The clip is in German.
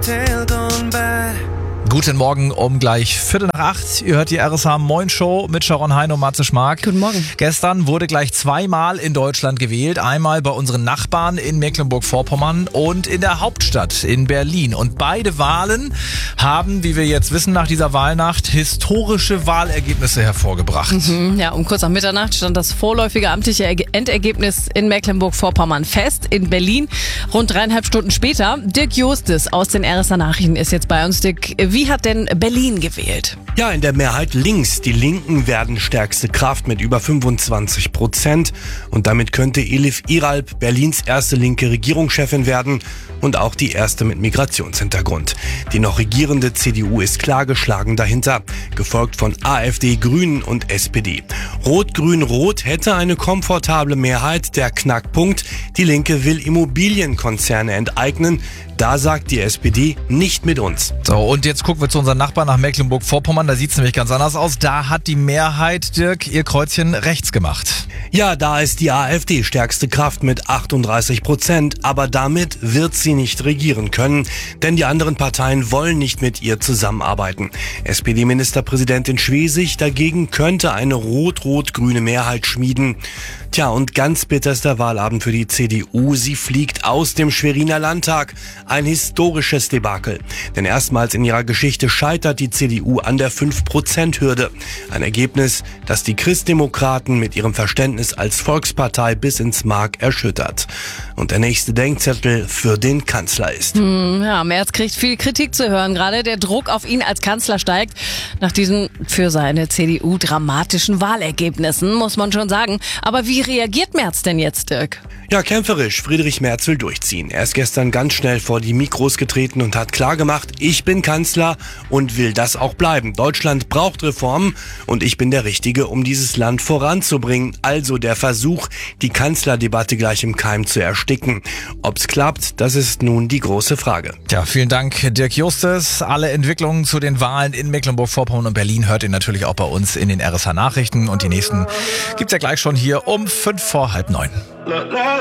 Guten Morgen um gleich 7:45. Ihr hört die RSH Moin Show mit Sharon Hein und Matze Schmark. Guten Morgen. Gestern wurde gleich zweimal in Deutschland gewählt. Einmal bei unseren Nachbarn in Mecklenburg-Vorpommern und in der Hauptstadt in Berlin. Und beide Wahlen haben, wie wir jetzt wissen, nach dieser Wahlnacht historische Wahlergebnisse hervorgebracht. Ja, um kurz nach Mitternacht stand das vorläufige amtliche Endergebnis in Mecklenburg-Vorpommern fest. In Berlin rund 3,5 Stunden später. Dirk Justes aus den RSH Nachrichten ist jetzt bei uns. Dirk, wie hat denn Berlin gewählt? Ja, in der Mehrheit links. Die Linken werden stärkste Kraft mit über 25%. Und damit könnte Elif Iralp Berlins erste linke Regierungschefin werden und auch die erste mit Migrationshintergrund. Die noch regierende CDU ist klar geschlagen dahinter, gefolgt von AfD, Grünen und SPD. Rot-Grün-Rot hätte eine komfortable Mehrheit. Der Knackpunkt: die Linke will Immobilienkonzerne enteignen. Da sagt die SPD, nicht mit uns. So, und jetzt gucken wir zu unseren Nachbarn nach Mecklenburg-Vorpommern. Da sieht es nämlich ganz anders aus. Da hat die Mehrheit, Dirk, ihr Kreuzchen rechts gemacht. Ja, da ist die AfD stärkste Kraft mit 38%, aber damit wird sie nicht regieren können, denn die anderen Parteien wollen nicht mit ihr zusammenarbeiten. SPD-Ministerpräsidentin Schwesig dagegen könnte eine rot-rot-grüne Mehrheit schmieden. Tja, und ganz bitter ist der Wahlabend für die CDU. Sie fliegt aus dem Schweriner Landtag. Ein historisches Debakel. Denn erstmals in ihrer Geschichte scheitert die CDU an der 5%-Hürde. Ein Ergebnis, das die Christdemokraten mit ihrem Verständnis als Volkspartei bis ins Mark erschüttert. Und der nächste Denkzettel für den Kanzler ist. Ja, Merz kriegt viel Kritik zu hören gerade. Der Druck auf ihn als Kanzler steigt nach diesen für seine CDU dramatischen Wahlergebnissen, muss man schon sagen. Aber wie reagiert Merz denn jetzt, Dirk? Ja, kämpferisch. Friedrich Merz will durchziehen. Er ist gestern ganz schnell vor die Mikros getreten und hat klargemacht, ich bin Kanzler und will das auch bleiben. Deutschland braucht Reformen und ich bin der Richtige, um dieses Land voranzubringen. Also der Versuch, die Kanzlerdebatte gleich im Keim zu ersticken. Ob's klappt, das ist nun die große Frage. Ja, vielen Dank, Dirk Justes. Alle Entwicklungen zu den Wahlen in Mecklenburg-Vorpommern und Berlin hört ihr natürlich auch bei uns in den RSH Nachrichten. Und die nächsten gibt's ja gleich schon hier um 8:55.